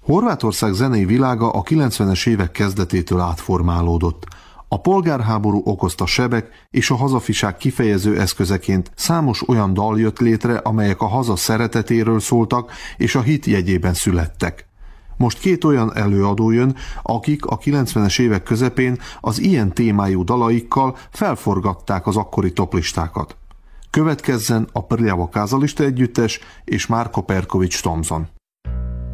Horvátország zenei világa a 90-es évek kezdetétől átformálódott. A polgárháború okozta sebek és a hazafiság kifejező eszközeként számos olyan dal jött létre, amelyek a haza szeretetéről szóltak és a hit jegyében születtek. Most két olyan előadó jön, akik a 90-es évek közepén az ilyen témájú dalaikkal felforgatták az akkori toplistákat. Következzen a Prljava Kázalista együttes és Marko Perković Thompson.